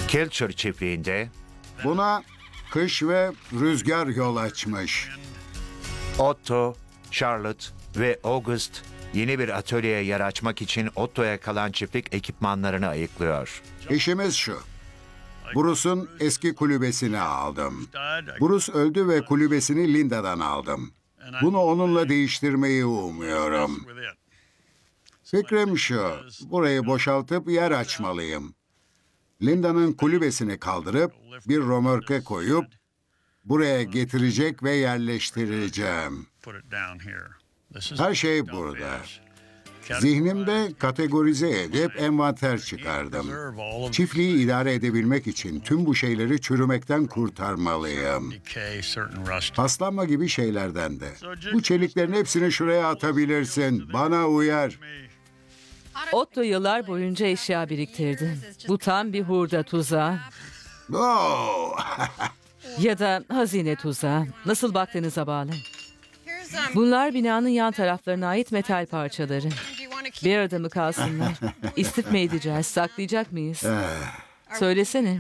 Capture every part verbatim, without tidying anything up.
Kilcher çiftliğinde Buna kış ve rüzgar yol açmış. Otto, Charlotte ve August yeni bir atölyeye yer açmak için Otto'ya kalan çiftlik ekipmanlarını ayıklıyor. İşimiz şu. Bruce'un eski kulübesini aldım. Bruce öldü ve kulübesini Linda'dan aldım. Bunu onunla değiştirmeyi umuyorum. Fikrim şu, burayı boşaltıp yer açmalıyım. Linda'nın kulübesini kaldırıp bir römorke koyup buraya getirecek ve yerleştireceğim. Her şey burada. Zihnimde kategorize edip envanter çıkardım. Çiftliği idare edebilmek için tüm bu şeyleri çürümekten kurtarmalıyım. Paslanma gibi şeylerden de. Bu çeliklerin hepsini şuraya atabilirsin. Bana uyar. Otto yıllar boyunca eşya biriktirdi. Bu tam bir hurda tuzağı. Oo! Ya da hazine tuzağı. Nasıl baktığınıza bağlı. Bunlar binanın yan taraflarına ait metal parçaları. Bir arada mı kalsınlar? İstif mi edeceğiz? Saklayacak mıyız? Söylesene.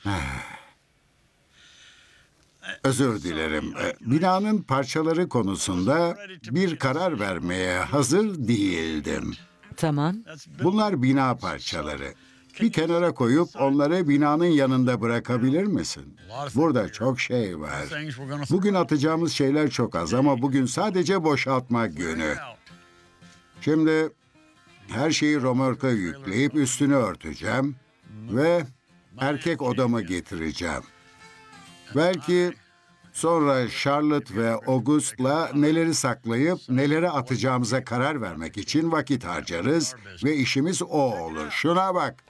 Özür dilerim. Ee, Binanın parçaları konusunda bir karar vermeye hazır değildim. Tamam. Bunlar bina parçaları. Bir kenara koyup onları binanın yanında bırakabilir misin? Burada çok şey var. Bugün atacağımız şeyler çok az ama bugün sadece boşaltma günü. Şimdi her şeyi römorka yükleyip üstünü örteceğim ve erkek odamı getireceğim. Belki sonra Charlotte ve August'la neleri saklayıp neleri atacağımıza karar vermek için vakit harcarız ve işimiz o olur. Şuna bak.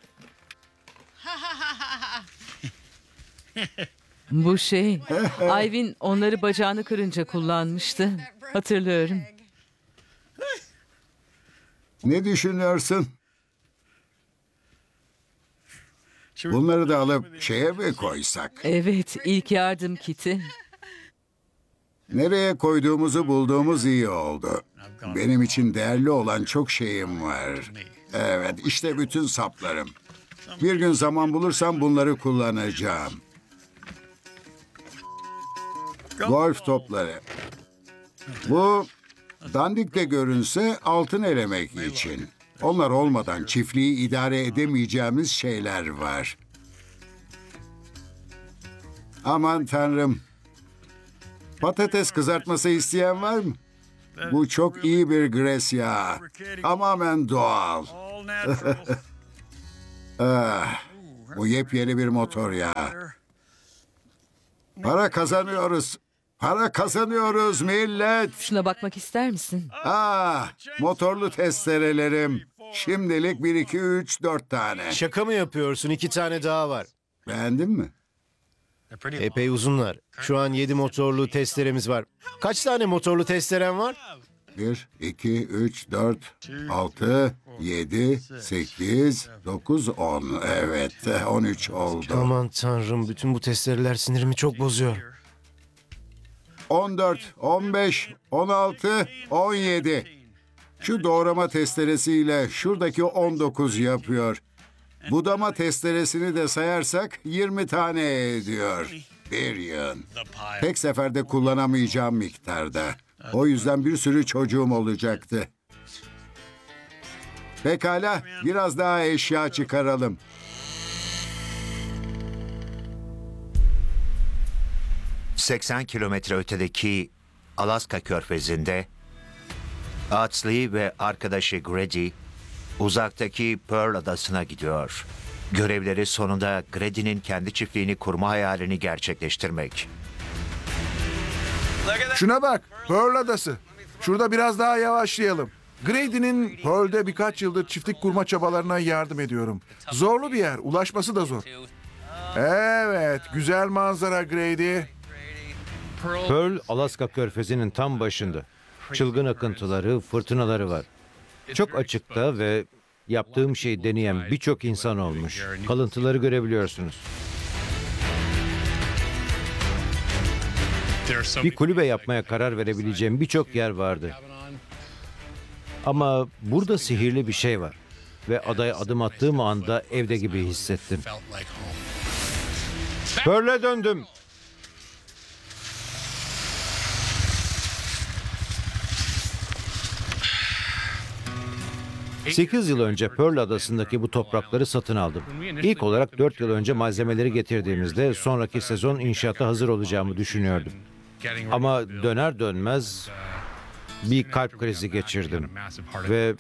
Bu şey, Ivan onları bacağını kırınca kullanmıştı. Hatırlıyorum. Ne düşünüyorsun? Bunları da alıp şeye mi koysak? Evet, ilk yardım kiti. Nereye koyduğumuzu bulduğumuz iyi oldu. Benim için değerli olan çok şeyim var. Evet, işte bütün saplarım. Bir gün zaman bulursam bunları kullanacağım. Golf topları. Bu dandik de görünse altın elemek için. Onlar olmadan çiftliği idare edemeyeceğimiz şeyler var. Aman Tanrım. Patates kızartması isteyen var mı? Bu çok iyi bir gres yağı. Tamamen doğal. Ah, bu yepyeni bir motor yağı. Para kazanıyoruz. Para kazanıyoruz millet. Şuna bakmak ister misin? Ah, motorlu testerelerim. Şimdilik bir, iki, üç, dört tane. Şaka mı yapıyorsun? İki tane daha var. Beğendin mi? Epey uzunlar. Şu an yedi motorlu testeremiz var. Kaç tane motorlu testeren var? Bir, iki, üç, dört, altı, yedi, sekiz, dokuz, on. Evet, on üç oldu. Aman tanrım, bütün bu testereler sinirimi çok bozuyor. On dört, on beş, on altı, on yedi. Şu doğrama testeresiyle şuradaki on dokuz yapıyor. Budama testeresini de sayarsak yirmi tane ediyor. Bir yıl. Tek seferde kullanamayacağım miktarda. O yüzden bir sürü çocuğum olacaktı. Pekala, biraz daha eşya çıkaralım. seksen kilometre ötedeki Alaska Körfezi'nde Atsley ve arkadaşı Grady uzaktaki Pearl Adası'na gidiyor. Görevleri sonunda Grady'nin kendi çiftliğini kurma hayalini gerçekleştirmek. Şuna bak, Pearl Adası. Şurada biraz daha yavaşlayalım. Grady'nin Pearl'de birkaç yıldır çiftlik kurma çabalarına yardım ediyorum. Zorlu bir yer, ulaşması da zor. Evet, güzel manzara Grady. Pearl, Alaska Körfezi'nin tam başında. Çılgın akıntıları, fırtınaları var. Çok açıkta ve yaptığım şeyi deneyen birçok insan olmuş. Kalıntıları görebiliyorsunuz. Bir kulübe yapmaya karar verebileceğim birçok yer vardı. Ama burada sihirli bir şey var. Ve adaya adım attığım anda evde gibi hissettim. Pearl'e döndüm. Sekiz yıl önce Pearl Adası'ndaki bu toprakları satın aldım. İlk olarak dört yıl önce malzemeleri getirdiğimizde sonraki sezon inşaata hazır olacağımı düşünüyordum. Ama döner dönmez bir kalp krizi geçirdim ve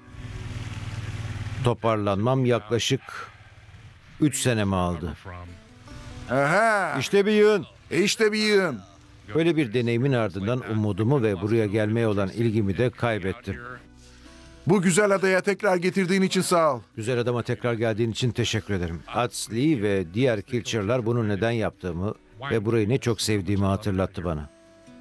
toparlanmam yaklaşık üç senemi aldı. Aha. İşte bir yığın. E işte bir yığın. Böyle bir deneyimin ardından umudumu ve buraya gelmeye olan ilgimi de kaybettim. Bu güzel adaya tekrar getirdiğin için sağ ol. Güzel adama tekrar geldiğin için teşekkür ederim. Atsley ve diğer Kilcher'lar bunu neden yaptığımı ve burayı ne çok sevdiğimi hatırlattı bana.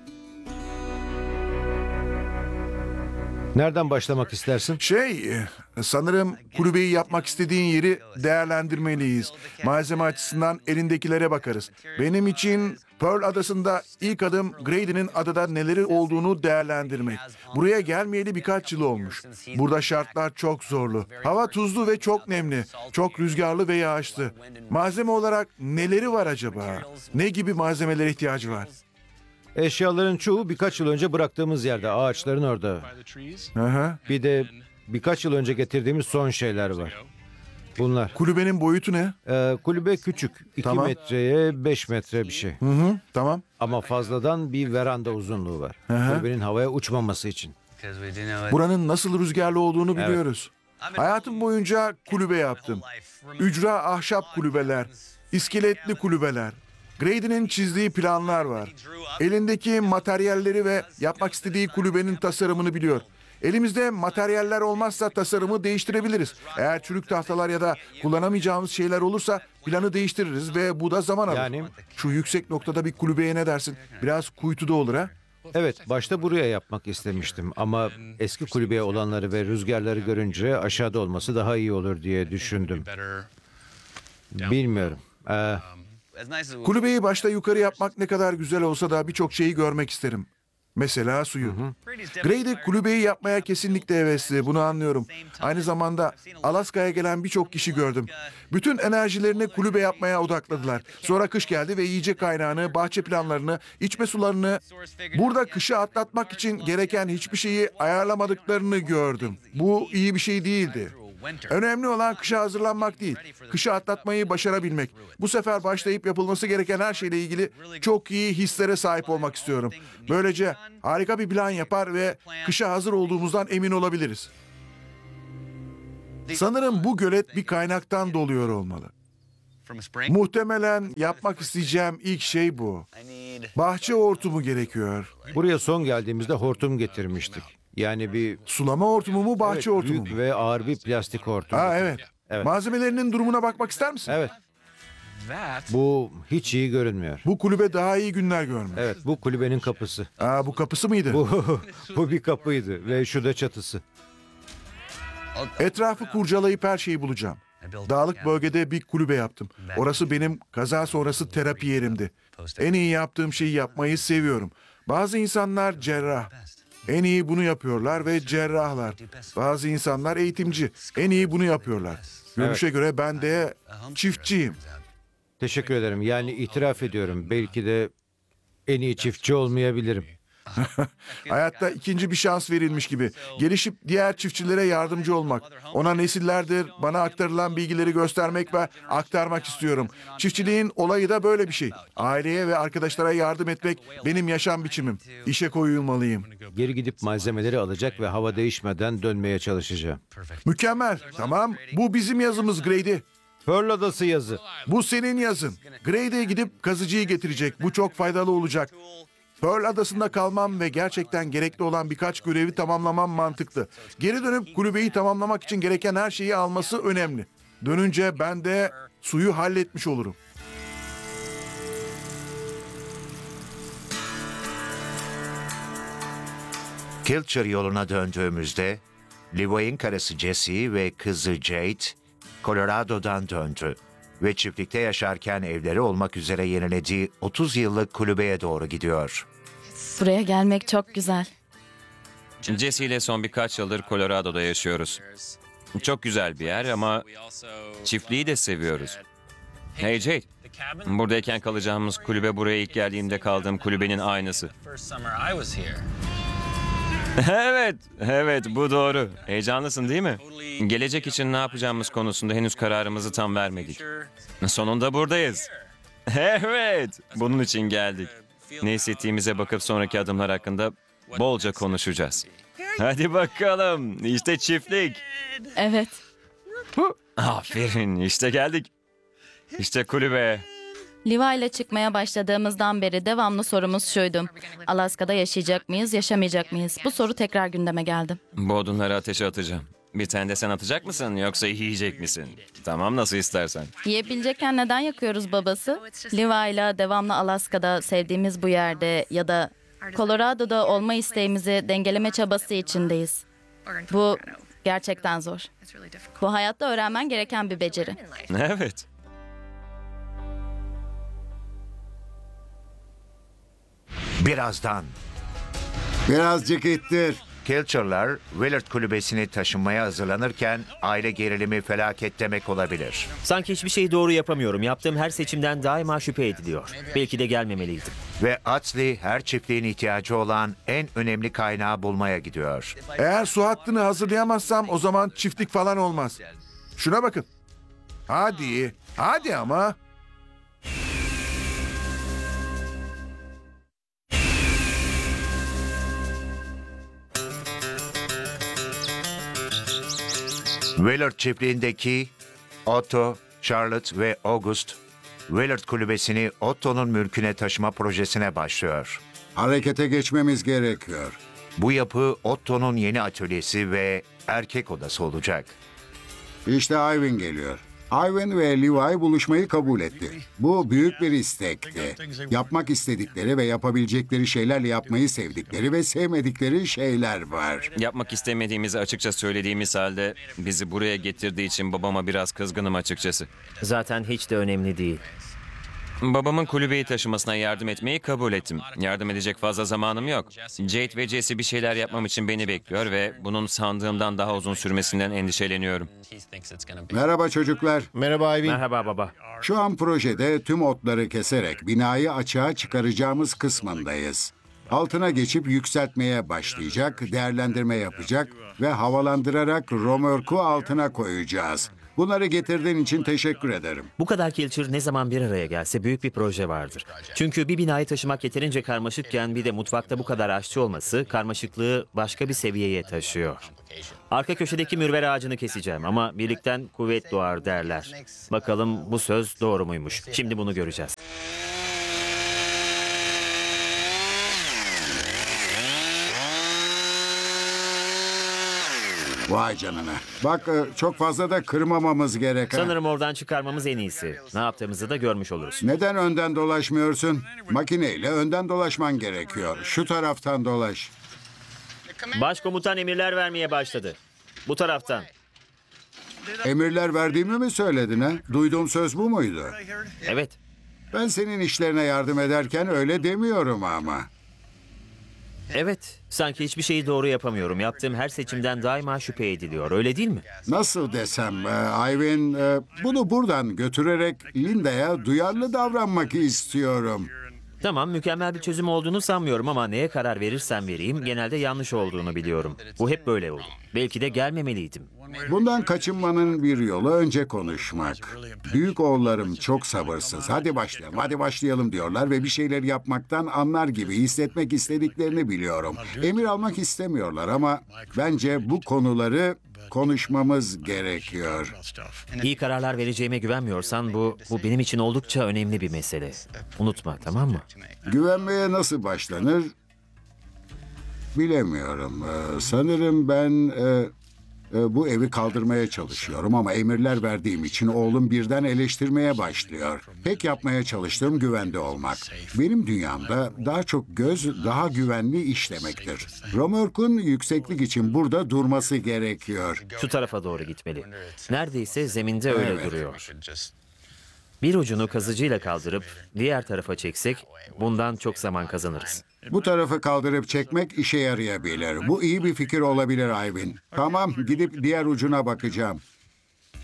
Nereden başlamak istersin? Şey, e, sanırım kulübeyi yapmak istediğin yeri değerlendirmeliyiz. Malzeme açısından elindekilere bakarız. Benim için Pearl Adası'nda ilk adım Grady'nin adada neleri olduğunu değerlendirmek. Buraya gelmeyeli birkaç yıl olmuş. Burada şartlar çok zorlu. Hava tuzlu ve çok nemli. Çok rüzgarlı ve yağışlı. Malzeme olarak neleri var acaba? Ne gibi malzemelere ihtiyacı var? Eşyaların çoğu birkaç yıl önce bıraktığımız yerde, ağaçların orada. Aha. Bir de birkaç yıl önce getirdiğimiz son şeyler var. Bunlar. Kulübenin boyutu ne? Ee, kulübe küçük. iki Tamam. metreye beş metre bir şey. Hı hı, tamam. Ama fazladan bir veranda uzunluğu var. hı. Kulübenin havaya uçmaması için. Buranın nasıl rüzgarlı olduğunu biliyoruz. Hayatım boyunca kulübe yaptım. Ücra ahşap kulübeler, iskeletli kulübeler. Grady'nin çizdiği planlar var. Elindeki materyalleri ve yapmak istediği kulübenin tasarımını biliyor. Elimizde materyaller olmazsa tasarımı değiştirebiliriz. Eğer çürük tahtalar ya da kullanamayacağımız şeyler olursa planı değiştiririz ve bu da zaman alır. Yani? Şu yüksek noktada bir kulübeye ne dersin? Biraz kuytuda olur ha? Evet, başta buraya yapmak istemiştim ama eski kulübeye olanları ve rüzgarları görünce aşağıda olması daha iyi olur diye düşündüm. Bilmiyorum. Ee, Kulübeyi başta yukarı yapmak ne kadar güzel olsa da birçok şeyi görmek isterim. Mesela suyu. Grady kulübeyi yapmaya kesinlikle hevesli, bunu anlıyorum. Aynı zamanda Alaska'ya gelen birçok kişi gördüm. Bütün enerjilerini kulübe yapmaya odakladılar. Sonra kış geldi ve yiyecek kaynağını, bahçe planlarını, içme sularını... Burada kışı atlatmak için gereken hiçbir şeyi ayarlamadıklarını gördüm. Bu iyi bir şey değildi. Önemli olan kışa hazırlanmak değil, kışı atlatmayı başarabilmek. Bu sefer başlayıp yapılması gereken her şeyle ilgili çok iyi hislere sahip olmak istiyorum. Böylece harika bir plan yapar ve kışa hazır olduğumuzdan emin olabiliriz. Sanırım bu gölet bir kaynaktan doluyor olmalı. Muhtemelen yapmak isteyeceğim ilk şey bu. Bahçe hortumu gerekiyor. buraya son geldiğimizde hortum getirmiştik. Yani bir Sulama hortumu mu, bahçe evet, hortumu mu? büyük ve ağır bir plastik hortum. Ha evet. Evet. Malzemelerinin durumuna bakmak ister misin? Evet. Bu hiç iyi görünmüyor. Bu kulübe daha iyi günler görmüş. Evet, bu kulübenin kapısı. Aa, bu kapısı mıydı? Bu, bu bir kapıydı ve şu da çatısı. Etrafı kurcalayıp her şeyi bulacağım. Dağlık bölgede bir kulübe yaptım. Orası benim kaza sonrası terapi yerimdi. En iyi yaptığım şeyi yapmayı seviyorum. Bazı insanlar cerrah. En iyi bunu yapıyorlar ve cerrahlar. Bazı insanlar eğitimci. En iyi bunu yapıyorlar. Görüşe göre ben de çiftçiyim. Teşekkür ederim. Yani itiraf ediyorum. Belki de en iyi çiftçi olmayabilirim. Hayatta ikinci bir şans verilmiş gibi. Gelişip diğer çiftçilere yardımcı olmak. Ona nesillerdir bana aktarılan bilgileri göstermek ve aktarmak istiyorum. Çiftçiliğin olayı da böyle bir şey. Aileye ve arkadaşlara yardım etmek benim yaşam biçimim. İşe koyulmalıyım. Geri gidip malzemeleri alacak ve hava değişmeden dönmeye çalışacağım. Mükemmel. Tamam. Bu bizim yazımız Grady. Pearl Adası yazı. Bu senin yazın. Grady'ye gidip kazıcıyı getirecek. Bu çok faydalı olacak. Pearl Adası'nda kalmam ve gerçekten gerekli olan birkaç görevi tamamlamam mantıklı. Geri dönüp kulübeyi tamamlamak için gereken her şeyi alması önemli. Dönünce ben de suyu halletmiş olurum. Kilcher yoluna döndüğümüzde Levi'nin karısı Jessie ve kızı Jade Colorado'dan döndü ve çiftlikte yaşarken evleri olmak üzere yenilediği otuz yıllık kulübeye doğru gidiyor. Buraya gelmek çok güzel. Jesse ile son birkaç yıldır Colorado'da yaşıyoruz. Çok güzel bir yer ama çiftliği de seviyoruz. Hey Jade, buradayken kalacağımız kulübe buraya ilk geldiğimde kaldığım kulübenin aynısı. Evet, evet bu doğru. Heyecanlısın değil mi? Gelecek için ne yapacağımız konusunda henüz kararımızı tam vermedik. Sonunda buradayız. Evet, bunun için geldik. Ne hissettiğimize bakıp sonraki adımlar hakkında bolca konuşacağız. Hadi bakalım, işte çiftlik. Evet. Aferin, işte geldik. İşte kulübe. Liva ile çıkmaya başladığımızdan beri devamlı sorumuz şuydu. Alaska'da yaşayacak mıyız, yaşamayacak mıyız? Bu soru tekrar gündeme geldi. Bu odunları ateşe atacağım. Bir tane de sen atacak mısın yoksa yiyecek misin? Tamam, nasıl istersen. Yiyebilecekken neden yakıyoruz babası? Liva ile devamlı Alaska'da, sevdiğimiz bu yerde ya da Colorado'da olma isteğimizi dengeleme çabası içindeyiz. Bu gerçekten zor. Bu hayatta öğrenmen gereken bir beceri. Evet. Birazdan Birazcık ittir. Kilcher'lar Willard kulübesini taşınmaya hazırlanırken aile gerilimi felaket demek olabilir. Sanki hiçbir şeyi doğru yapamıyorum. Yaptığım her seçimden daima şüphe ediliyor. Belki de gelmemeliydim. Ve Atlee her çiftliğin ihtiyacı olan en önemli kaynağı bulmaya gidiyor. Eğer su hattını hazırlayamazsam o zaman çiftlik falan olmaz. Şuna bakın. Hadi, hadi ama. Willard çiftliğindeki Otto, Charlotte ve August, Willard kulübesini Otto'nun mülküne taşıma projesine başlıyor. Harekete geçmemiz gerekiyor. Bu yapı Otto'nun yeni atölyesi ve erkek odası olacak. İşte Ivan geliyor. Ivan ve Levi buluşmayı kabul etti. Bu büyük bir istekti. Yapmak istedikleri ve yapabilecekleri şeylerle yapmayı sevdikleri ve sevmedikleri şeyler var. Yapmak istemediğimizi açıkça söylediğimiz halde bizi buraya getirdiği için babama biraz kızgınım açıkçası. Zaten hiç de önemli değil. Babamın kulübeyi taşımasına yardım etmeyi kabul ettim. Yardım edecek fazla zamanım yok. Jade ve Jesse bir şeyler yapmam için beni bekliyor ve bunun sandığımdan daha uzun sürmesinden endişeleniyorum. Merhaba çocuklar. Merhaba Ivan. Merhaba baba. Şu an projede tüm otları keserek binayı açığa çıkaracağımız kısmındayız. Altına geçip yükseltmeye başlayacak, değerlendirme yapacak ve havalandırarak römorku altına koyacağız. Bunları getirdiğin için teşekkür ederim. Bu kadar Kilcher ne zaman bir araya gelse büyük bir proje vardır. Çünkü bir binayı taşımak yeterince karmaşıkken bir de mutfakta bu kadar aşçı olması karmaşıklığı başka bir seviyeye taşıyor. Arka köşedeki mürver ağacını keseceğim ama birlikten kuvvet doğar derler. Bakalım bu söz doğru muymuş? Şimdi bunu göreceğiz. Vay canına. Bak e, çok fazla da kırmamamız gerek. ha. Sanırım oradan çıkarmamız en iyisi. Ne yaptığımızı da görmüş oluruz. Neden önden dolaşmıyorsun? Makineyle önden dolaşman gerekiyor. Şu taraftan dolaş. Başkomutan emirler vermeye başladı. Bu taraftan. Emirler verdiğimi mi söyledin ha? Duyduğum söz bu muydu? Evet. Ben senin işlerine yardım ederken öyle demiyorum ama. Evet. Sanki hiçbir şeyi doğru yapamıyorum. Yaptığım her seçimden daima şüphe ediliyor. Öyle değil mi? Nasıl desem, e, Ivan, e, bunu buradan götürerek Linda'ya duyarlı davranmak istiyorum. Tamam, mükemmel bir çözüm olduğunu sanmıyorum ama neye karar verirsem vereyim genelde yanlış olduğunu biliyorum. Bu hep böyle oldu. Belki de gelmemeliydim. Bundan kaçınmanın bir yolu önce konuşmak. Büyük oğullarım çok sabırsız. Hadi başlayalım, hadi başlayalım diyorlar ve bir şeyler yapmaktan anlar gibi hissetmek istediklerini biliyorum. Emir almak istemiyorlar ama bence bu konuları konuşmamız gerekiyor. İyi kararlar vereceğime güvenmiyorsan bu, bu benim için oldukça önemli bir mesele. Unutma, tamam mı? Güvenmeye nasıl başlanır? Bilemiyorum. Ee, sanırım ben e, e, bu evi kaldırmaya çalışıyorum ama emirler verdiğim için oğlum birden eleştirmeye başlıyor. Pek yapmaya çalıştığım güvende olmak. Benim dünyamda daha çok göz daha güvenli işlemektir. Römorkun yükseklik için burada durması gerekiyor. Şu tarafa doğru gitmeli. Neredeyse zeminde öyle Evet. duruyor. Bir ucunu kazıcıyla kaldırıp diğer tarafa çeksek bundan çok zaman kazanırız. Bu tarafı kaldırıp çekmek işe yarayabilir. Bu iyi bir fikir olabilir Ivan. Tamam, gidip diğer ucuna bakacağım.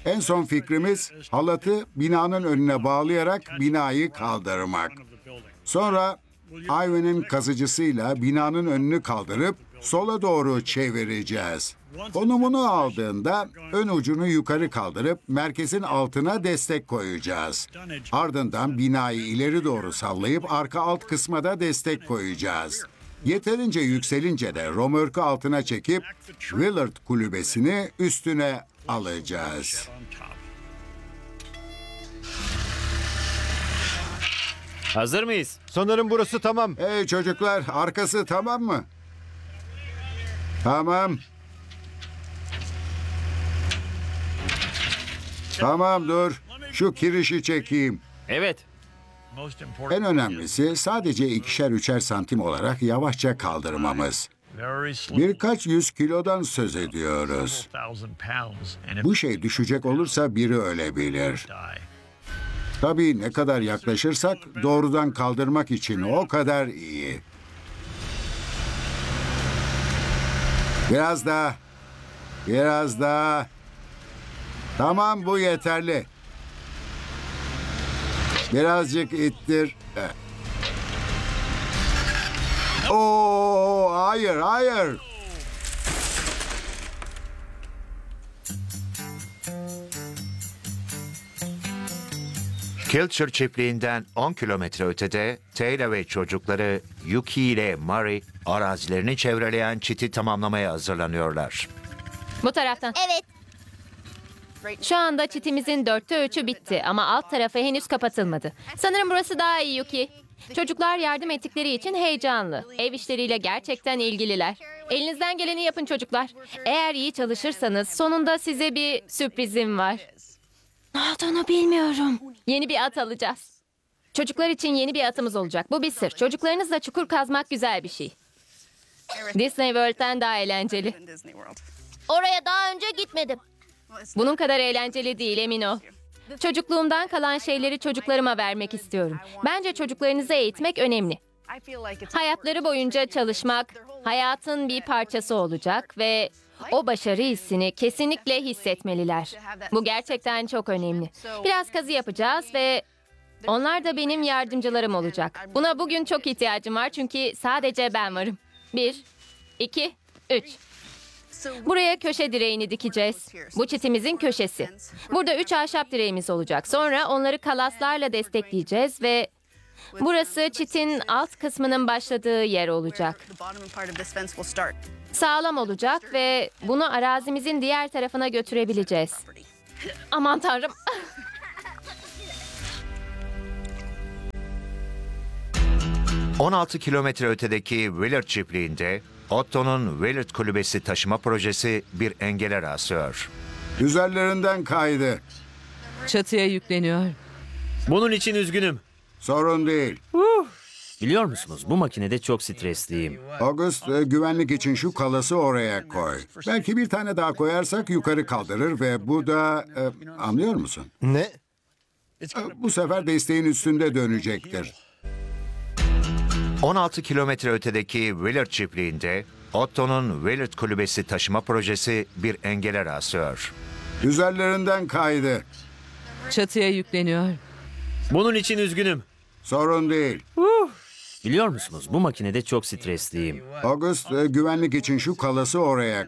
En son fikrimiz halatı binanın önüne bağlayarak binayı kaldırmak. Sonra Ivan'ın kazıcısıyla binanın önünü kaldırıp sola doğru çevireceğiz. Konumunu aldığında ön ucunu yukarı kaldırıp merkezin altına destek koyacağız. Ardından binayı ileri doğru sallayıp arka alt kısma da destek koyacağız. Yeterince yükselince de römorku altına çekip Willard kulübesini üstüne alacağız. Hazır mıyız? Sanırım burası tamam. Hey çocuklar, arkası tamam mı? Tamam. Tamam dur. Şu kirişi çekeyim. Evet. En önemlisi sadece ikişer üçer santim olarak yavaşça kaldırmamız. Birkaç yüz kilodan söz ediyoruz. Bu şey düşecek olursa biri ölebilir. Tabii ne kadar yaklaşırsak doğrudan kaldırmak için o kadar iyi. Biraz daha. Biraz daha. Tamam, bu yeterli. Birazcık ittir. Oo, hayır, hayır. Kilcher çiftliğinden on kilometre ötede Taylor ve çocukları Yuki ile Mari arazilerini çevreleyen çiti tamamlamaya hazırlanıyorlar. Bu taraftan. Evet. Şu anda çitimizin dörtte üçü bitti ama alt tarafı henüz kapatılmadı. Sanırım burası daha iyi Yuki. Çocuklar yardım ettikleri için heyecanlı. Ev işleriyle gerçekten ilgililer. Elinizden geleni yapın çocuklar. Eğer iyi çalışırsanız sonunda size bir sürprizim var. Ne olduğunu bilmiyorum. Yeni bir at alacağız. Çocuklar için yeni bir atımız olacak. Bu bir sır. Çocuklarınızla çukur kazmak güzel bir şey. Disney World'den daha eğlenceli. Oraya daha önce gitmedim. Bunun kadar eğlenceli değil, emin ol. Çocukluğumdan kalan şeyleri çocuklarıma vermek istiyorum. Bence çocuklarınızı eğitmek önemli. Hayatları boyunca çalışmak hayatın bir parçası olacak ve o başarı hissini kesinlikle hissetmeliler. Bu gerçekten çok önemli. Biraz kazı yapacağız ve onlar da benim yardımcılarım olacak. Buna bugün çok ihtiyacım var çünkü sadece ben varım. Bir, iki, üç. Buraya köşe direğini dikeceğiz. Bu çitimizin köşesi. Burada üç ahşap direğimiz olacak. Sonra onları kalaslarla destekleyeceğiz ve burası çitin alt kısmının başladığı yer olacak. Sağlam olacak ve bunu arazimizin diğer tarafına götürebileceğiz. Aman tanrım. on altı kilometre ötedeki Willard çiftliğinde Otto'nun Willard kulübesi taşıma projesi bir engele rastlıyor. Üzerlerinden kaydı. Çatıya yükleniyor. Bunun için üzgünüm. Sorun değil. Biliyor musunuz, bu makinede çok stresliyim. August, e, güvenlik için şu kalası oraya koy. Belki bir tane daha koyarsak yukarı kaldırır ve bu da... e, anlıyor musun? Ne? E, bu sefer desteğin üstünde dönecektir. on altı kilometre ötedeki Willard çiftliğinde Otto'nun Willard kulübesi taşıma projesi bir engele rastlıyor. Üzerlerinden kaydı. Çatıya yükleniyor. Bunun için üzgünüm. Sorun değil. Biliyor musunuz, bu makinede çok stresliyim. August, e, güvenlik için şu kalası oraya